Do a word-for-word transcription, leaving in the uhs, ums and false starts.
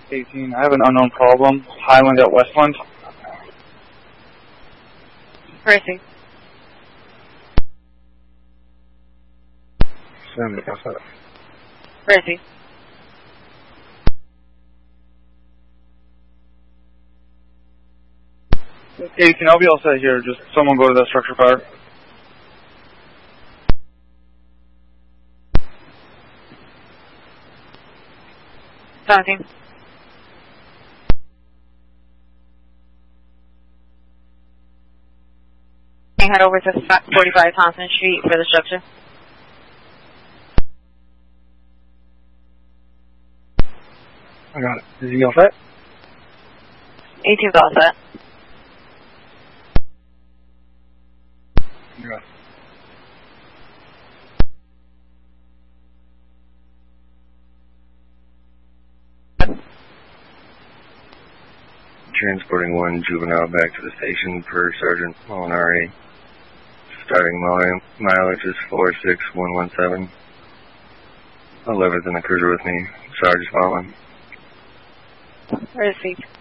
eighteen, I have an unknown problem. Highland at Westland. Racing. Send it, what's that? Racing. eighteen, I'll be all set here. Just someone go to that structure fire. seventeen. Head over to forty-five Thompson Street for the structure. I got it. Is he all set? eighteen's all set. You got it. Transporting one juvenile back to the station per Sergeant Molinari. Starting volume, mileage is four six one one seven. eleventh in the cruiser with me, Sergeant Spotland. Received.